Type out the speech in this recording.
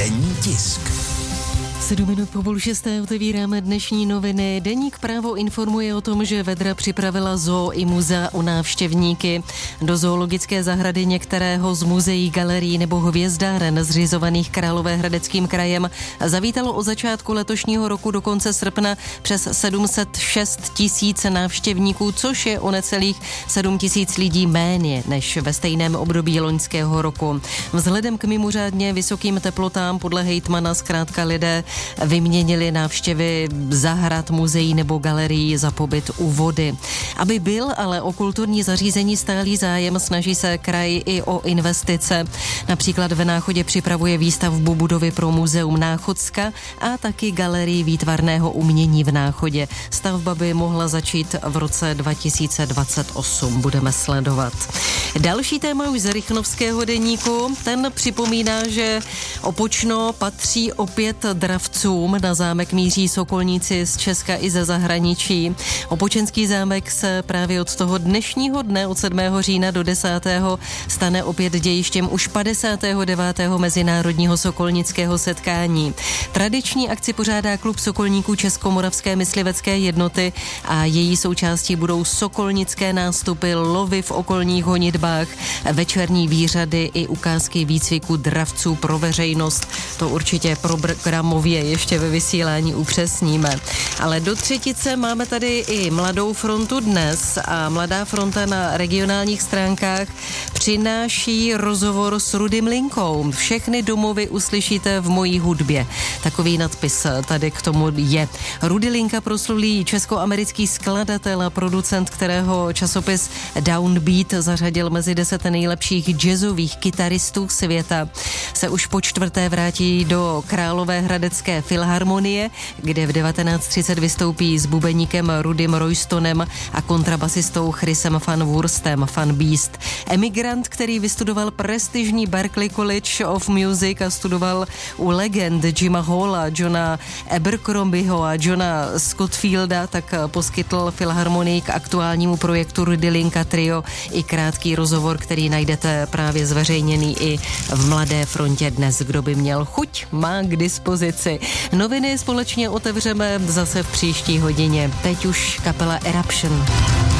Denní tisk. 7 minut po 5:30 otevíráme dnešní noviny. Deník Právo informuje o tom, že Vedra připravila zoo i muzea o návštěvníky. Do zoologické zahrady některého z muzeí, galerií nebo hvězdáren zřizovaných Královéhradeckým krajem zavítalo od začátku letošního roku do konce srpna přes 706 000 návštěvníků, což je o necelých 7 000 lidí méně než ve stejném období loňského roku. Vzhledem k mimořádně vysokým teplotám podle hejtmana zkrátka lidé vyměnili návštěvy zahrad, muzeí nebo galerií za pobyt u vody. Aby byl ale o kulturní zařízení stálý zájem, snaží se kraj i o investice. Například v Náchodě připravuje výstavbu budovy pro muzeum Náchodska a taky galerii výtvarného umění v Náchodě. Stavba by mohla začít v roce 2028. Budeme sledovat. Další téma už z Rychnovského deníku. Ten připomíná, že Opočno patří opět dravcům. Na zámek míří sokolníci z Česka i ze zahraničí. Opočenský zámek se právě od toho dnešního dne, od 7. října do 10. stane opět dějištěm už 59. mezinárodního sokolnického setkání. Tradiční akci pořádá klub sokolníků Českomoravské myslivecké jednoty a její součástí budou sokolnické nástupy, lovy v okolních honitbách, večerní výřady i ukázky výcviku dravců pro veřejnost. To určitě programově ještě ve vysílání upřesníme. Ale do třetice máme tady i Mladou frontu dnes a Mladá fronta na regionálních stránkách přináší rozhovor s Rudym Linkou. Všechny domovy uslyšíte v mojí hudbě. Takový nadpis tady k tomu je. Rudy Linka proslulý českoamerický skladatel a producent, kterého časopis Downbeat zařadil mezi 10 nejlepších jazzových kytaristů světa, se už po čtvrté vrátí do Královéhradecké filharmonie, kde v 19:30 vystoupí s bubeníkem Rudym Roystonem a kontrabasistou Chrisem Van Wurstem, Van Beast. Emigrant, který vystudoval prestižní Berklee College of Music a studoval u legend Jima Halla, Johna Abercrombieho a Johna Scottfielda, tak poskytl filharmonii k aktuálnímu projektu Rudy Linka Trio i krátký rozhovor, který najdete právě zveřejněný i v Mladé frontě dnes. Kdo by měl chuť, má k dispozici. Noviny společně otevřeme zase v příští hodině. Teď už kapela Eruption.